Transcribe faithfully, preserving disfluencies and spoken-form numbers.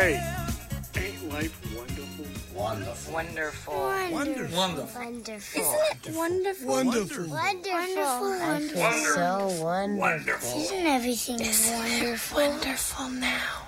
Hey, ain't life wonderful? Wonderful. Wonderful. Wonderful. Wonderful. Wonderful. Isn't it wonderful? Wonderful. Wonderful. I feel so wonderful. Wonderful. Isn't everything wonderful? Wonderful now.